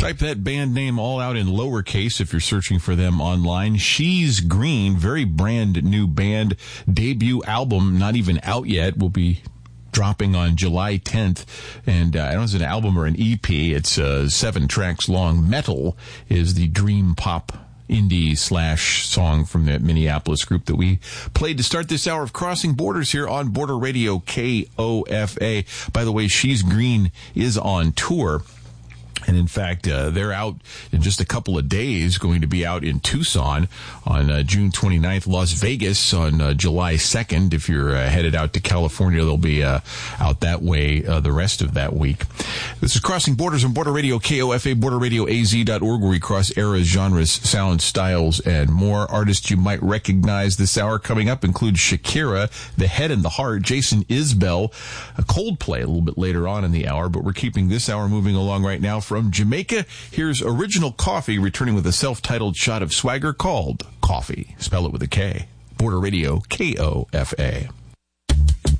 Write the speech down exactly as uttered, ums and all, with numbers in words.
Type that band name all out in lowercase if you're searching for them online. She's Green, very brand new band. Debut album, not even out yet, will be dropping on July tenth. And uh, I don't know if it's an album or an E P. It's uh, seven tracks long. Metal is the dream pop indie slash song from the Minneapolis group that we played to start this hour of Crossing Borders here on Border Radio K O F A. By the way, She's Green is on tour. And in fact, uh, they're out in just a couple of days, going to be out in Tucson on uh, June twenty-ninth, Las Vegas on uh, July second. If you're uh, headed out to California, they'll be uh, out that way uh, the rest of that week. This is Crossing Borders on Border Radio K O F A, border radio a z dot org, where we cross eras, genres, sounds, styles, and more. Artists you might recognize this hour coming up include Shakira, The Head and the Heart, Jason Isbell, a Coldplay a little bit later on in the hour, but we're keeping this hour moving along right now. From Jamaica, here's Original Coffee, returning with a self-titled shot of swagger called Coffee. Spell it with a K. Border Radio, K O F A.